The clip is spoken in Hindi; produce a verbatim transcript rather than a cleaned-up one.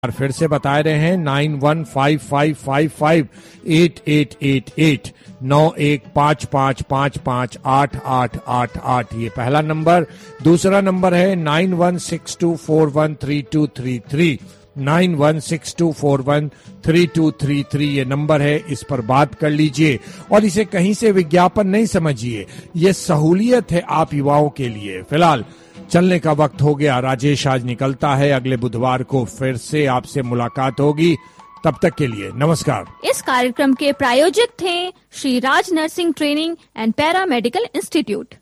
और फिर से बता रहे हैं nine one five five five five eight eight eight eight, नौ एक पाँच पाँच पाँच पाँच आठ आठ आठ आठ, ये पहला नंबर। दूसरा नंबर है nine one six to four one three to three three, nine one six to four one three to three three, ये नंबर है, इस पर बात कर लीजिए। और इसे कहीं से विज्ञापन नहीं समझिए, ये सहूलियत है आप युवाओं के लिए। फिलहाल चलने का वक्त हो गया, राजेश आज निकलता है, अगले बुधवार को फिर से आपसे मुलाकात होगी, तब तक के लिए नमस्कार। इस कार्यक्रम के प्रायोजक थे Shri Raj nursing training and para medical institute.